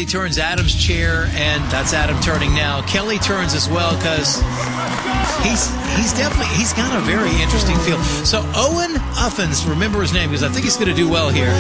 Kelly turns Adam's chair, and that's Adam turning now. Kelly turns as well because he's got a very interesting feel. So Owen Uffens, remember his name because I think he's going to do well here.